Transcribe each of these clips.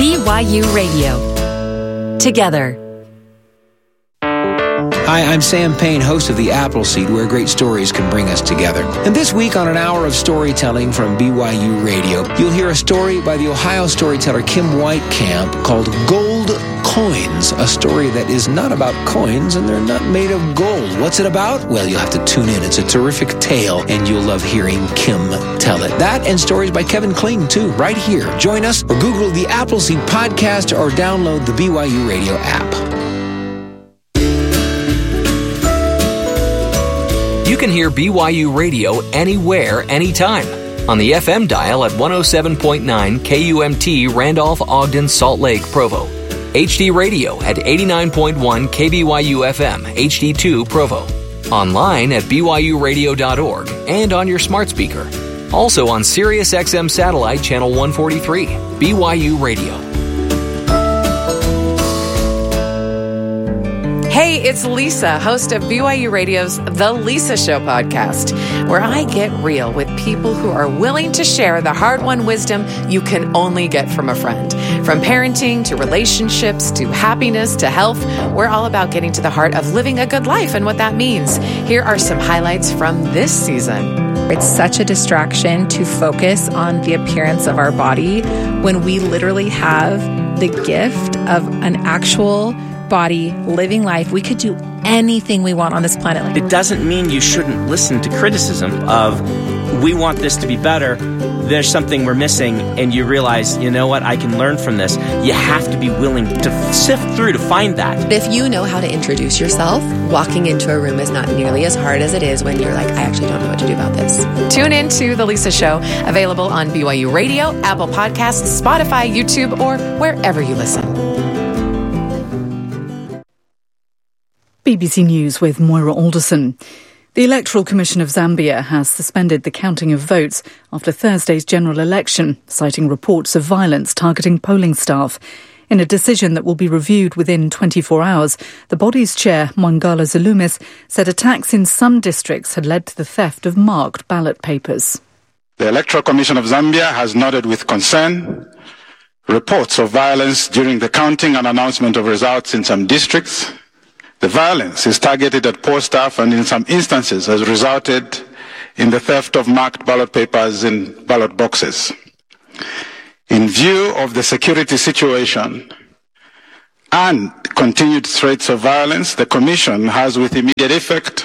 BYU Radio. Together. Hi, I'm Sam Payne, host of The Appleseed, where great stories can bring us together. And this week on an hour of storytelling from BYU Radio, you'll hear a story by the Ohio storyteller Kim Whitecamp called Gold Coins, a story that is not about coins and they're not made of gold. What's it about? Well, you'll have to tune in. It's a terrific tale, and you'll love hearing Kim tell it. That and stories by Kevin Kling, too, right here. Join us or Google the Appleseed podcast or download the BYU Radio app. You can hear BYU Radio anywhere, anytime. On the FM dial at 107.9 KUMT Randolph-Ogden Salt Lake Provo. HD Radio at 89.1 KBYU FM HD2 Provo. Online at byuradio.org and on your smart speaker. Also on Sirius XM Satellite Channel 143. BYU Radio. Hey, it's Lisa, host of BYU Radio's The Lisa Show podcast, where I get real with people who are willing to share the hard-won wisdom you can only get from a friend. From parenting to relationships to happiness to health, we're all about getting to the heart of living a good life and what that means. Here are some highlights from this season. It's such a distraction to focus on the appearance of our body when we literally have the gift of an actual body, living life. We could do anything we want on this planet. It doesn't mean you shouldn't listen to criticism of, we want this to be better, there's something we're missing, and you realize, you know what, I can learn from this. You have to be willing to sift through to find that. If you know how to introduce yourself, walking into a room is not nearly as hard as it is when you're like, I actually don't know what to do about this. Tune in to The Lisa Show, available on BYU Radio, Apple Podcasts, Spotify, YouTube, or wherever you listen. BBC News with Moira Alderson. The Electoral Commission of Zambia has suspended the counting of votes after Thursday's general election, citing reports of violence targeting polling staff. In a decision that will be reviewed within 24 hours, the body's chair, Mwangala Zalumis, said attacks in some districts had led to the theft of marked ballot papers. The Electoral Commission of Zambia has noted with concern reports of violence during the counting and announcement of results in some districts. The violence is targeted at poll staff and in some instances has resulted in the theft of marked ballot papers in ballot boxes. In view of the security situation and continued threats of violence, the Commission has with immediate effect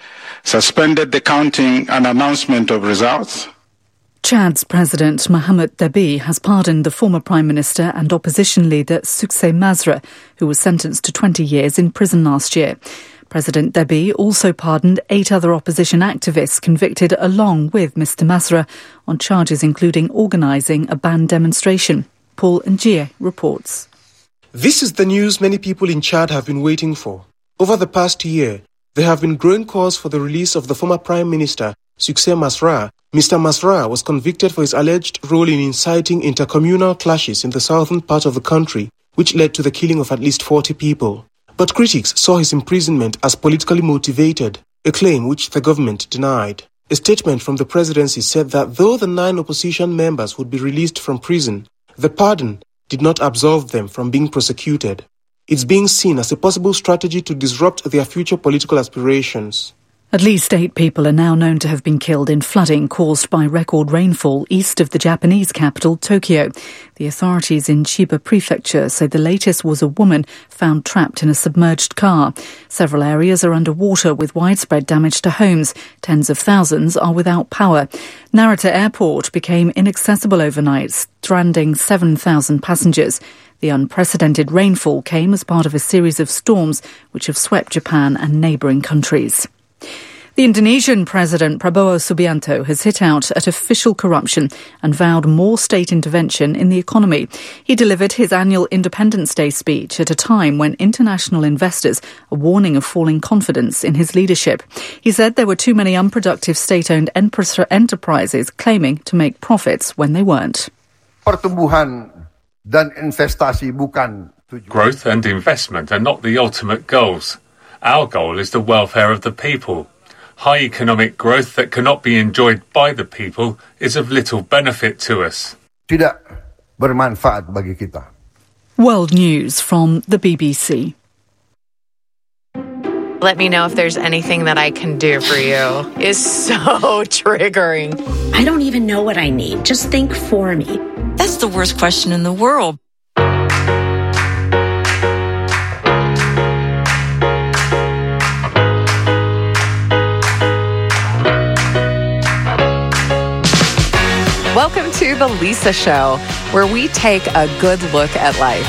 suspended the counting and announcement of results. Chad's President Mohamed Deby has pardoned the former Prime Minister and opposition leader Suksay Masra, who was sentenced to 20 years in prison last year. President Deby also pardoned 8 other opposition activists convicted along with Mr Masra on charges including organising a banned demonstration. Paul Njie reports. This is the news many people in Chad have been waiting for. Over the past year, there have been growing calls for the release of the former Prime Minister, Suksay Masra. Mr. Masra was convicted for his alleged role in inciting intercommunal clashes in the southern part of the country, which led to the killing of at least 40 people. But critics saw his imprisonment as politically motivated, a claim which the government denied. A statement from the presidency said that though the 9 opposition members would be released from prison, the pardon did not absolve them from being prosecuted. It's being seen as a possible strategy to disrupt their future political aspirations. At least 8 people are now known to have been killed in flooding caused by record rainfall east of the Japanese capital, Tokyo. The authorities in Chiba Prefecture say the latest was a woman found trapped in a submerged car. Several areas are underwater with widespread damage to homes. Tens of thousands are without power. Narita Airport became inaccessible overnight, stranding 7,000 passengers. The unprecedented rainfall came as part of a series of storms which have swept Japan and neighbouring countries. The Indonesian President Prabowo Subianto has hit out at official corruption and vowed more state intervention in the economy. He delivered his annual Independence Day speech at a time when international investors are warning of falling confidence in his leadership. He said there were too many unproductive state-owned enterprises claiming to make profits when they weren't. Pertumbuhan dan investasi bukan tujuan. Growth and investment are not the ultimate goals. Our goal is the welfare of the people. High economic growth that cannot be enjoyed by the people is of little benefit to us. Tidak bermanfaat bagi kita. World News from the BBC. Let me know if there's anything that I can do for you is so triggering. I don't even know what I need. Just think for me. That's the worst question in the world. Welcome to The Lisa Show, where we take a good look at life.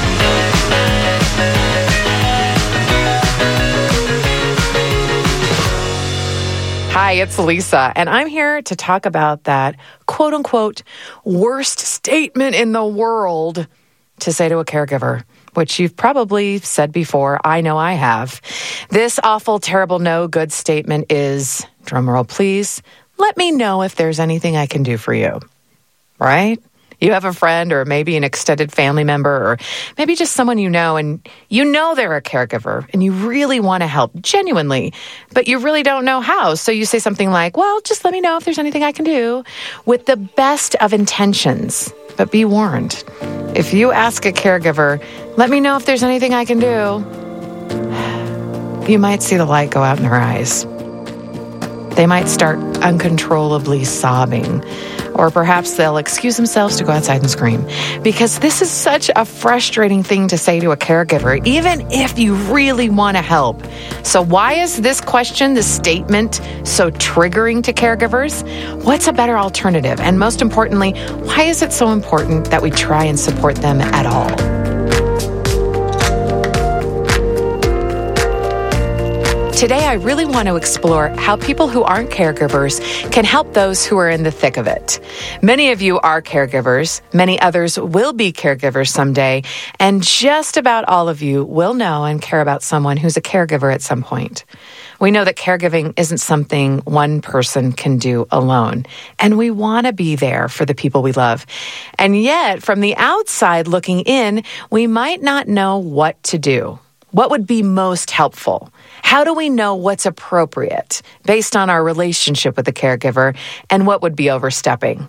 Hi, it's Lisa, and I'm here to talk about that quote-unquote worst statement in the world to say to a caregiver, which you've probably said before. I know I have. This awful, terrible, no good statement is, drumroll please, let me know if there's anything I can do for you, right? You have a friend or maybe an extended family member or maybe just someone you know and you know they're a caregiver and you really want to help genuinely, but you really don't know how. So you say something like, well, just let me know if there's anything I can do with the best of intentions. But be warned, if you ask a caregiver, let me know if there's anything I can do, you might see the light go out in their eyes. They might start uncontrollably sobbing, or perhaps they'll excuse themselves to go outside and scream, because this is such a frustrating thing to say to a caregiver, even if you really want to help. So why is this question, this statement, so triggering to caregivers? What's a better alternative? And most importantly, why is it so important that we try and support them at all? Today, I really want to explore how people who aren't caregivers can help those who are in the thick of it. Many of you are caregivers. Many others will be caregivers someday. And just about all of you will know and care about someone who's a caregiver at some point. We know that caregiving isn't something one person can do alone. And we want to be there for the people we love. And yet, from the outside looking in, we might not know what to do. What would be most helpful? How do we know what's appropriate based on our relationship with the caregiver and what would be overstepping?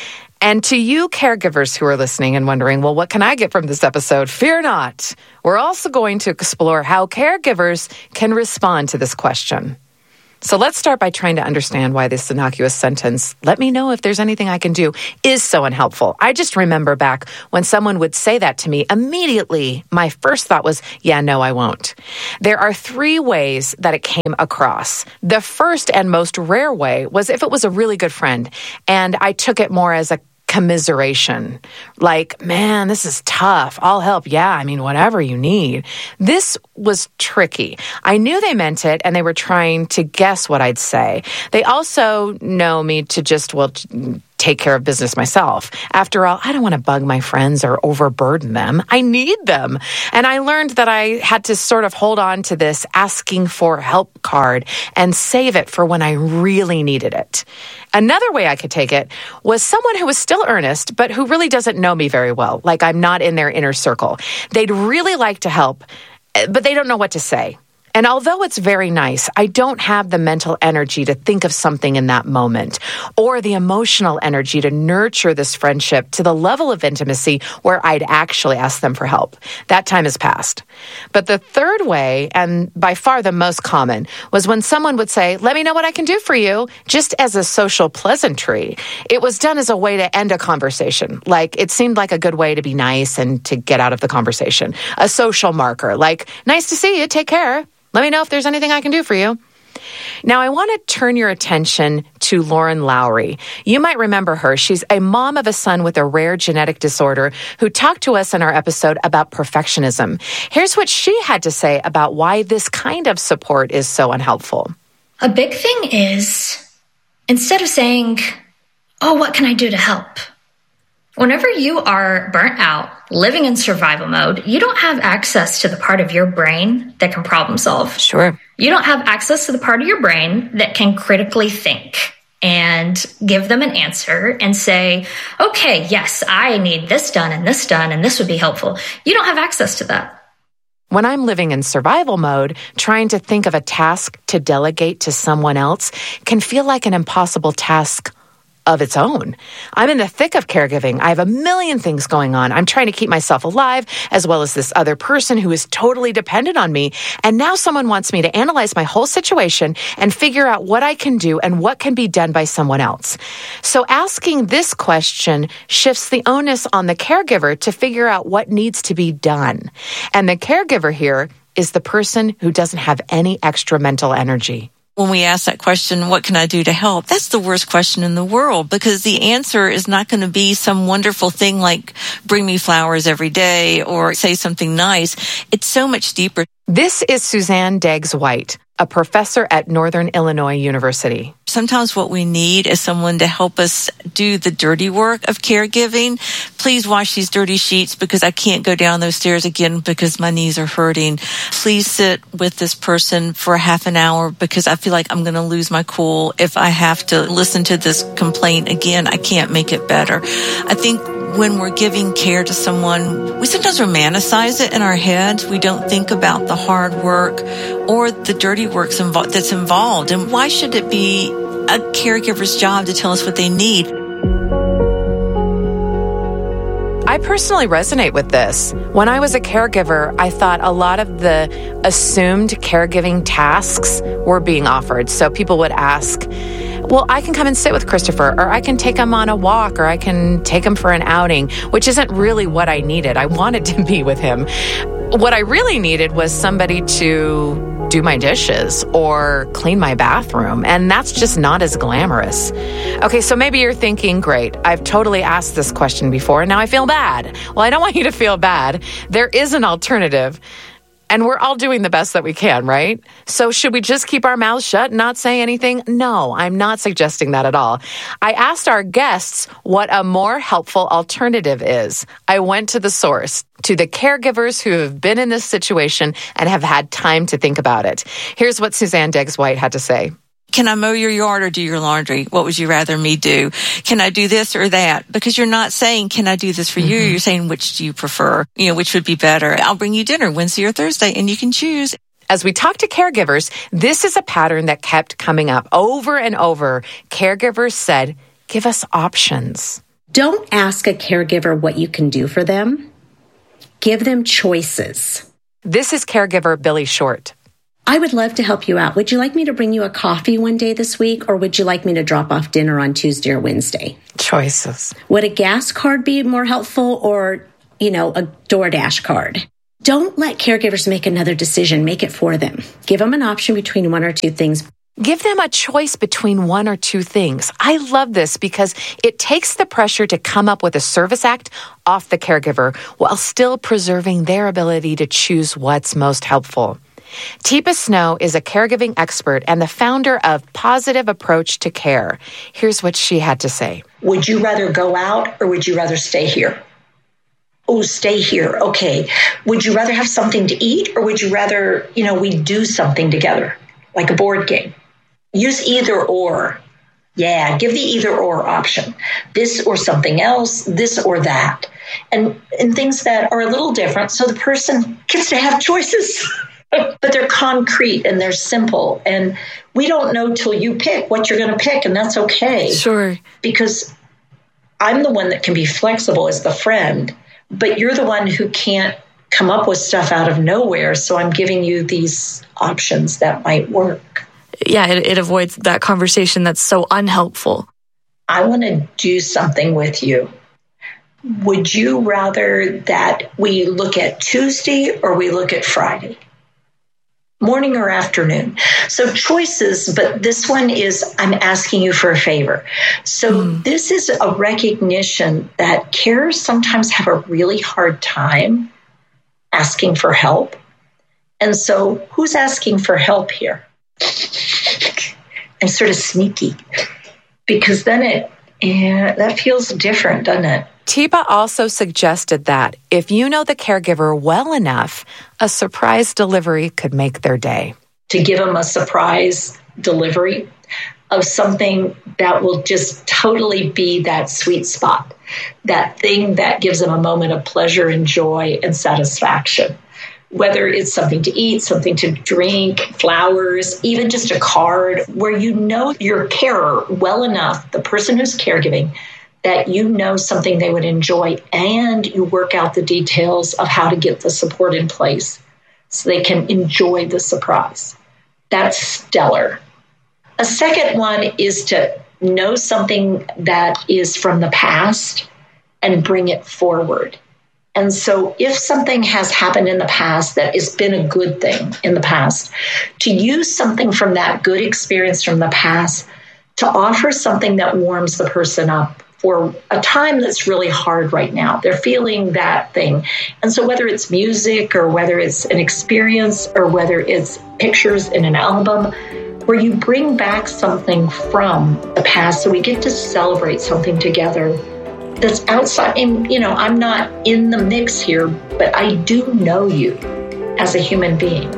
And to you caregivers who are listening and wondering, well, what can I get from this episode? Fear not. We're also going to explore how caregivers can respond to this question. So let's start by trying to understand why this innocuous sentence, let me know if there's anything I can do, is so unhelpful. I just remember back when someone would say that to me, immediately my first thought was, yeah, no, I won't. There are 3 ways that it came across. The first and most rare way was if it was a really good friend, and I took it more as a commiseration. Like, man, this is tough. I'll help. Yeah, I mean, whatever you need. This was tricky. I knew they meant it and they were trying to guess what I'd say. They also know me to just, take care of business myself. After all, I don't want to bug my friends or overburden them. I need them. And I learned that I had to sort of hold on to this asking for help card and save it for when I really needed it. Another way I could take it was someone who was still earnest, but who really doesn't know me very well, like I'm not in their inner circle. They'd really like to help, but they don't know what to say. And although it's very nice, I don't have the mental energy to think of something in that moment or the emotional energy to nurture this friendship to the level of intimacy where I'd actually ask them for help. That time has passed. But the third way, and by far the most common, was when someone would say, let me know what I can do for you, just as a social pleasantry. It was done as a way to end a conversation. Like, it seemed like a good way to be nice and to get out of the conversation. A social marker, like, nice to see you, take care. Let me know if there's anything I can do for you. Now, I want to turn your attention to Lauren Lowry. You might remember her. She's a mom of a son with a rare genetic disorder who talked to us in our episode about perfectionism. Here's what she had to say about why this kind of support is so unhelpful. A big thing is, instead of saying, oh, what can I do to help? Whenever you are burnt out, living in survival mode, you don't have access to the part of your brain that can problem solve. Sure. You don't have access to the part of your brain that can critically think and give them an answer and say, okay, yes, I need this done, and this would be helpful. You don't have access to that. When I'm living in survival mode, trying to think of a task to delegate to someone else can feel like an impossible task of its own. I'm in the thick of caregiving. I have a million things going on. I'm trying to keep myself alive, as well as this other person who is totally dependent on me. And now someone wants me to analyze my whole situation and figure out what I can do and what can be done by someone else. So asking this question shifts the onus on the caregiver to figure out what needs to be done. And the caregiver here is the person who doesn't have any extra mental energy. When we ask that question, what can I do to help? That's the worst question in the world, because the answer is not going to be some wonderful thing like bring me flowers every day or say something nice. It's so much deeper. This is Suzanne Deggs-White, a professor at Northern Illinois University. Sometimes what we need is someone to help us do the dirty work of caregiving. Please wash these dirty sheets because I can't go down those stairs again because my knees are hurting. Please sit with this person for half an hour because I feel like I'm going to lose my cool if I have to listen to this complaint again. I can't make it better. I think when we're giving care to someone, we sometimes romanticize it in our heads. We don't think about the hard work or the dirty work that's involved. And why should it be a caregiver's job to tell us what they need? I personally resonate with this. When I was a caregiver, I thought a lot of the assumed caregiving tasks were being offered. So people would ask, well, I can come and sit with Christopher, or I can take him on a walk, or I can take him for an outing, which isn't really what I needed. I wanted to be with him. What I really needed was somebody to do my dishes or clean my bathroom, and that's just not as glamorous. Okay, so maybe you're thinking, great, I've totally asked this question before, and now I feel bad. Well, I don't want you to feel bad. There is an alternative. And we're all doing the best that we can, right? So should we just keep our mouths shut and not say anything? No, I'm not suggesting that at all. I asked our guests what a more helpful alternative is. I went to the source, to the caregivers who have been in this situation and have had time to think about it. Here's what Suzanne Deggs-White had to say. Can I mow your yard or do your laundry? What would you rather me do? Can I do this or that? Because you're not saying, can I do this for you? You're saying, which do you prefer? Which would be better? I'll bring you dinner Wednesday or Thursday, and you can choose. As we talk to caregivers, this is a pattern that kept coming up over and over. Caregivers said, give us options. Don't ask a caregiver what you can do for them. Give them choices. This is caregiver Billy Short. I would love to help you out. Would you like me to bring you a coffee one day this week, or would you like me to drop off dinner on Tuesday or Wednesday? Choices. Would a gas card be more helpful, or, a DoorDash card? Don't let caregivers make another decision. Make it for them. Give them an option between one or two things. Give them a choice between one or two things. I love this because it takes the pressure to come up with a service act off the caregiver while still preserving their ability to choose what's most helpful. Teepa Snow is a caregiving expert and the founder of Positive Approach to Care. Here's what she had to say. Would you rather go out or would you rather stay here? Oh, stay here. Okay. Would you rather have something to eat or would you rather, we do something together, like a board game? Use either or. Yeah, give the either or option. This or something else, this or that. And things that are a little different so the person gets to have choices. But they're concrete and they're simple. And we don't know till you pick what you're going to pick, and that's okay. Sure. Because I'm the one that can be flexible as the friend, but you're the one who can't come up with stuff out of nowhere. So I'm giving you these options that might work. Yeah, it avoids that conversation that's so unhelpful. I want to do something with you. Would you rather that we look at Tuesday or we look at Friday? Morning or afternoon. So choices, but this one is I'm asking you for a favor. So this is a recognition that carers sometimes have a really hard time asking for help. And so who's asking for help here? I'm sort of sneaky because then that feels different, doesn't it? Teepa also suggested that if you know the caregiver well enough, a surprise delivery could make their day. To give them a surprise delivery of something that will just totally be that sweet spot, that thing that gives them a moment of pleasure and joy and satisfaction. whether it's something to eat, something to drink, flowers, even just a card, where you know your carer well enough, the person who's caregiving, that you know something they would enjoy, and you work out the details of how to get the support in place so they can enjoy the surprise. That's stellar. A second one is to know something that is from the past and bring it forward. And so if something has happened in the past that has been a good thing in the past, to use something from that good experience from the past to offer something that warms the person up for a time that's really hard right now. They're feeling that thing. And so whether it's music or whether it's an experience or whether it's pictures in an album, where you bring back something from the past so we get to celebrate something together that's outside. And, you know, I'm not in the mix here, but I do know you as a human being.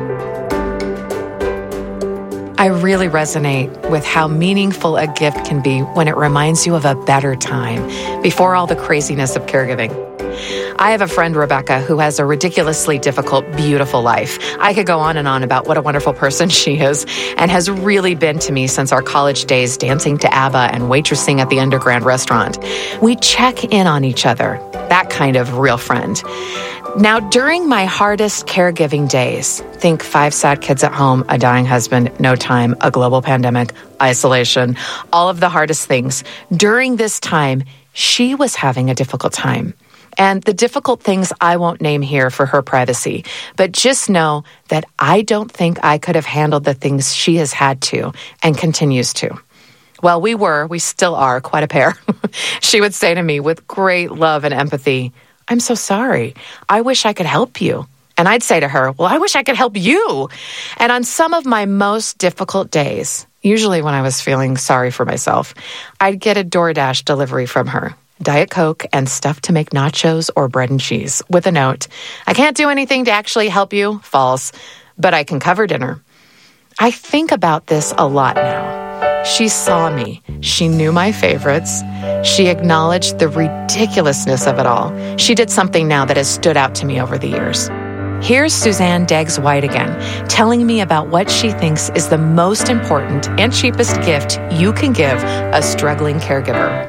I really resonate with how meaningful a gift can be when it reminds you of a better time before all the craziness of caregiving. I have a friend, Rebecca, who has a ridiculously difficult, beautiful life. I could go on and on about what a wonderful person she is and has really been to me since our college days, dancing to ABBA and waitressing at the Underground restaurant. We check in on each other, that kind of real friend. Now, during my hardest caregiving days, think 5 sad kids at home, a dying husband, no time, a global pandemic, isolation, all of the hardest things. During this time, she was having a difficult time. And the difficult things I won't name here for her privacy, but just know that I don't think I could have handled the things she has had to and continues to. Well, we still are quite a pair. She would say to me with great love and empathy, "I'm so sorry. I wish I could help you." And I'd say to her, "Well, I wish I could help you." And on some of my most difficult days, usually when I was feeling sorry for myself, I'd get a DoorDash delivery from her. Diet Coke and stuff to make nachos or bread and cheese with a note, "I can't do anything to actually help you," false, "but I can cover dinner." I think about this a lot now. She saw me. She knew my favorites. She acknowledged the ridiculousness of it all. She did something now that has stood out to me over the years. Here's Suzanne Deggs-White again, telling me about what she thinks is the most important and cheapest gift you can give a struggling caregiver.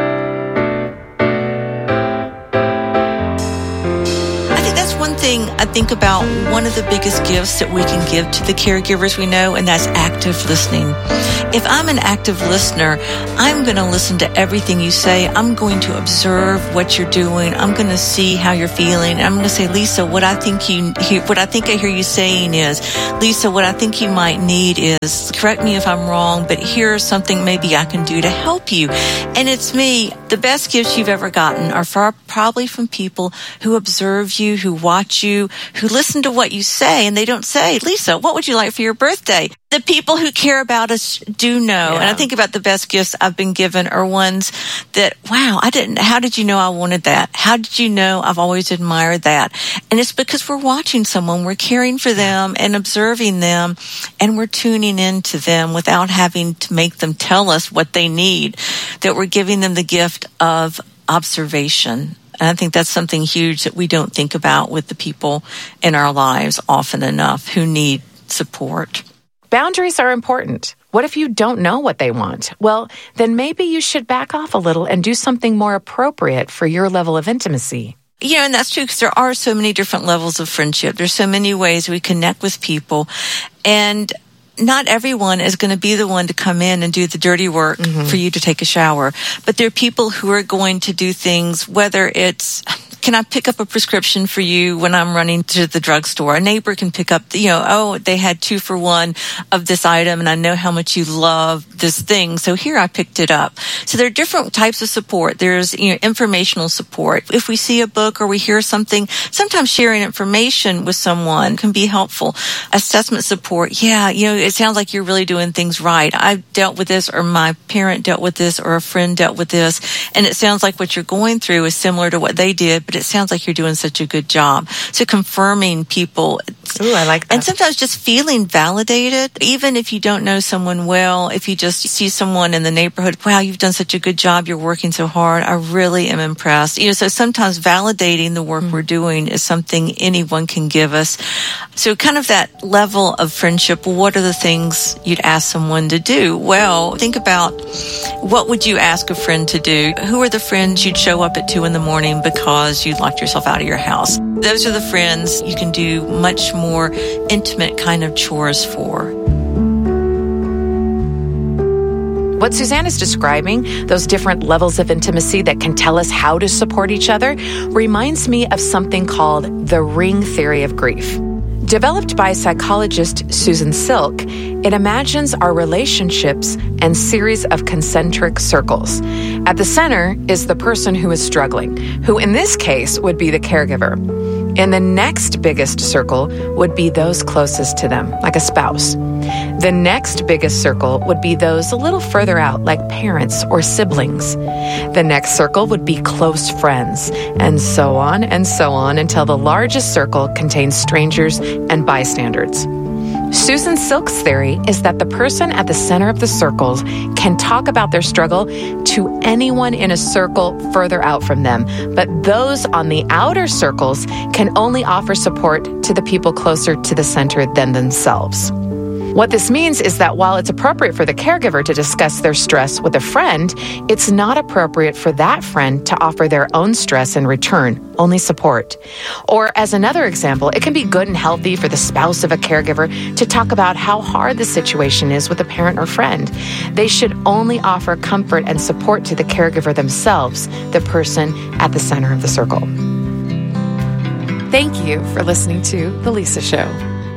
I think about one of the biggest gifts that we can give to the caregivers we know, and that's active listening. If I'm an active listener, I'm going to listen to everything you say. I'm going to observe what you're doing. I'm going to see how you're feeling. I'm going to say, "Lisa, what I think I hear you saying is, Lisa, what I think you might need is, correct me if I'm wrong, but here's something maybe I can do to help you." And it's me. The best gifts you've ever gotten are probably from people who observe you, who watch you, who listen to what you say, and they don't say, "Lisa, what would you like for your birthday?" The people who care about us do know. Yeah. And I think about the best gifts I've been given are ones that, wow, how did you know I wanted that? How did you know I've always admired that? And it's because we're watching someone, we're caring for them and observing them, and we're tuning into them without having to make them tell us what they need, that we're giving them the gift of observation. And I think that's something huge that we don't think about with the people in our lives often enough who need support. Boundaries are important. What if you don't know what they want? Well, then maybe you should back off a little and do something more appropriate for your level of intimacy. Yeah, and that's true because there are so many different levels of friendship. There's so many ways we connect with people. And not everyone is going to be the one to come in and do the dirty work for you to take a shower. But there are people who are going to do things, whether it's, can I pick up a prescription for you when I'm running to the drugstore? A neighbor can pick up, they had 2 for $1 of this item, and I know how much you love this thing, so here I picked it up. So there are different types of support. There's, informational support. If we see a book or we hear something, sometimes sharing information with someone can be helpful. Assessment support. Yeah, it sounds like you're really doing things right. I've dealt with this, or my parent dealt with this, or a friend dealt with this, and it sounds like what you're going through is similar to what they did, but it sounds like you're doing such a good job. So confirming people, things. Ooh, I like that. And sometimes just feeling validated, even if you don't know someone well, if you just see someone in the neighborhood, wow, you've done such a good job, you're working so hard, I really am impressed. So sometimes validating the work we're doing is something anyone can give us. So kind of that level of friendship, what are the things you'd ask someone to do? Well, think about what would you ask a friend to do? Who are the friends you'd show up at 2 a.m. because you locked yourself out of your house? Those are the friends you can do much more intimate kind of chores for. What Suzanne is describing, those different levels of intimacy that can tell us how to support each other, reminds me of something called the ring theory of grief. Developed by psychologist Susan Silk, it imagines our relationships and series of concentric circles. At the center is the person who is struggling, who in this case would be the caregiver. And the next biggest circle would be those closest to them, like a spouse. The next biggest circle would be those a little further out, like parents or siblings. The next circle would be close friends, and so on until the largest circle contains strangers and bystanders. Susan Silk's theory is that the person at the center of the circles can talk about their struggle to anyone in a circle further out from them, but those on the outer circles can only offer support to the people closer to the center than themselves. What this means is that while it's appropriate for the caregiver to discuss their stress with a friend, it's not appropriate for that friend to offer their own stress in return, only support. Or as another example, it can be good and healthy for the spouse of a caregiver to talk about how hard the situation is with a parent or friend. They should only offer comfort and support to the caregiver themselves, the person at the center of the circle. Thank you for listening to The Lisa Show.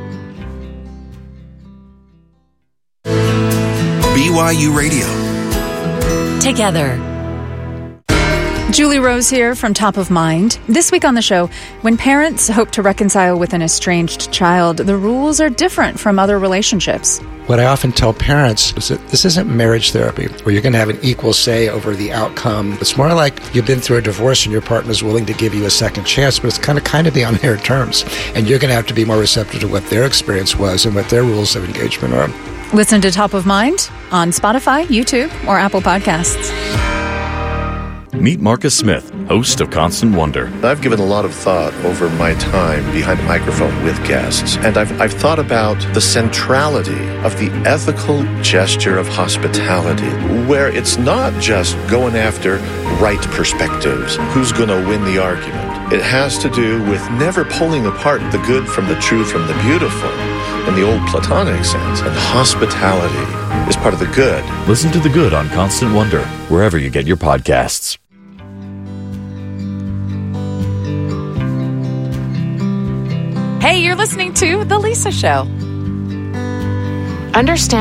BYU Radio. Together. Julie Rose here from Top of Mind. This week on the show, when parents hope to reconcile with an estranged child, the rules are different from other relationships. What I often tell parents is that this isn't marriage therapy where you're going to have an equal say over the outcome. It's more like you've been through a divorce and your partner's willing to give you a second chance, but it's kind of be on their terms. And you're going to have to be more receptive to what their experience was and what their rules of engagement are. Listen to Top of Mind on Spotify, YouTube, or Apple Podcasts. Meet Marcus Smith, host of Constant Wonder. I've given a lot of thought over my time behind a microphone with guests, and I've thought about the centrality of the ethical gesture of hospitality, where it's not just going after right perspectives, who's going to win the argument. It has to do with never pulling apart the good from the true from the beautiful in the old Platonic sense, and hospitality is part of the good. Listen to The Good on Constant Wonder, wherever you get your podcasts. Hey, you're listening to The Lisa Show. Understand